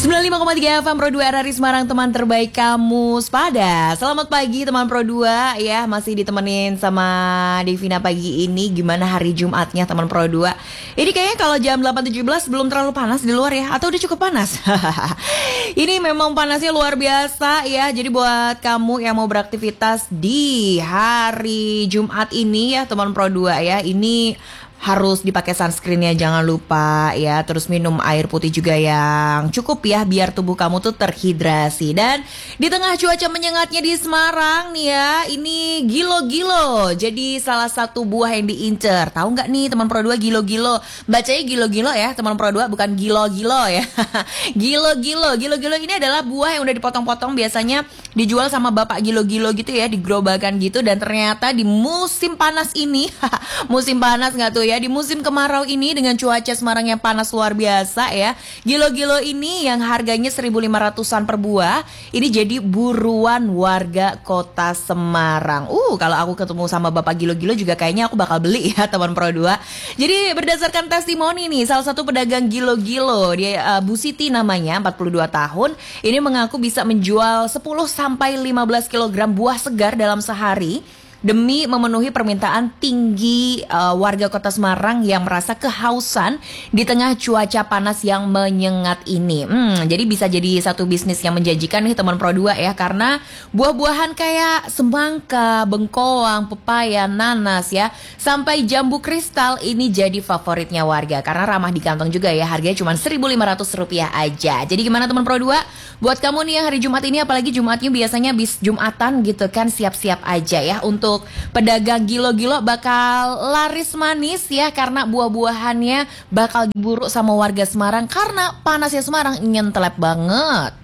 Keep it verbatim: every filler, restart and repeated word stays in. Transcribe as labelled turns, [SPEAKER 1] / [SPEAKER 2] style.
[SPEAKER 1] sembilan puluh lima koma tiga F M Pro dua R R I Semarang, teman terbaik kamu sepada. Selamat pagi teman Pro dua ya, masih ditemenin sama Devina pagi ini. Gimana hari Jumatnya teman Pro dua? Ini kayaknya kalau jam delapan tujuh belas belum terlalu panas di luar ya, atau udah cukup panas? Ini memang panasnya luar biasa ya. Jadi buat kamu yang mau beraktivitas di hari Jumat ini ya teman Pro dua ya, ini harus dipakai sunscreennya, jangan lupa ya. Terus minum air putih juga yang cukup ya, biar tubuh kamu tuh terhidrasi. Dan di tengah cuaca menyengatnya di Semarang nih ya, ini gilo-gilo jadi salah satu buah yang diincer. Tahu nggak nih teman Pro dua, gilo-gilo bacanya gilo-gilo ya teman Pro dua, bukan gilo-gilo ya. Gilo-gilo, gilo-gilo ini adalah buah yang udah dipotong-potong, biasanya dijual sama bapak gilo-gilo gitu ya, di gerobakan gitu. Dan ternyata di musim panas ini musim panas nggak tuh ya, di musim kemarau ini dengan cuaca Semarang yang panas luar biasa ya, gilo-gilo ini yang harganya seribu lima ratusan per buah, ini jadi buruan warga kota Semarang. Uh, kalau aku ketemu sama bapak gilo-gilo juga kayaknya aku bakal beli ya teman Pro dua. Jadi berdasarkan testimoni nih, salah satu pedagang gilo-gilo, dia uh, Bu Siti namanya, empat puluh dua tahun, ini mengaku bisa menjual sepuluh sampai lima belas kilogram buah segar dalam sehari demi memenuhi permintaan tinggi uh, warga kota Semarang yang merasa kehausan di tengah cuaca panas yang menyengat ini. Hmm, jadi bisa jadi satu bisnis yang menjanjikan nih teman Pro dua ya, karena buah-buahan kayak semangka, bengkoang, pepaya, nanas ya, sampai jambu kristal ini jadi favoritnya warga karena ramah di kantong juga ya, harganya cuma seribu lima ratus rupiah aja. Jadi gimana teman Pro dua? Buat kamu nih yang hari Jumat ini, apalagi Jumatnya biasanya bis Jumatan gitu kan, siap-siap aja ya untuk pedagang gilo-gilo bakal laris manis ya, karena buah-buahannya bakal diburu sama warga Semarang karena panasnya Semarang nyentelep banget.